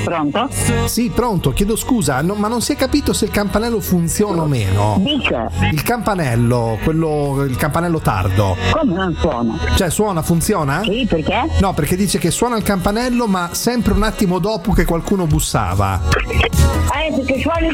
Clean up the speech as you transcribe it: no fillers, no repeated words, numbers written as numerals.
Pronto? Sì, pronto, chiedo scusa, ma non si è capito se il campanello funziona o meno. Dica. Il campanello, il campanello tardo. Come non suona? Cioè suona, funziona? Sì, perché? No, perché dice che suona il campanello ma sempre un attimo dopo che qualcuno bussava. Perché suona il